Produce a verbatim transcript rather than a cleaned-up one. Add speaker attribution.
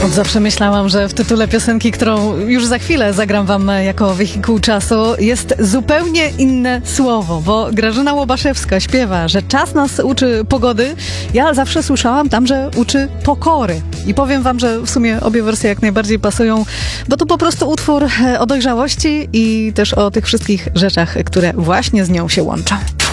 Speaker 1: Od zawsze myślałam, że w tytule piosenki, którą już za chwilę zagram wam jako wehikuł czasu, jest zupełnie inne słowo, bo Grażyna Łobaszewska śpiewa, że czas nas uczy pogody. Ja zawsze słyszałam tam, że uczy pokory. I powiem wam, że w sumie obie wersje jak najbardziej pasują, bo to po prostu utwór o dojrzałości i też o tych wszystkich rzeczach, które właśnie z nią się łączą.